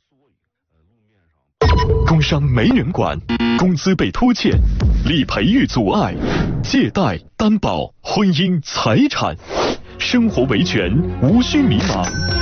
工伤没人管，工资被拖欠，理赔遇阻碍，借贷、担保、婚姻、财产，生活维权无需迷茫。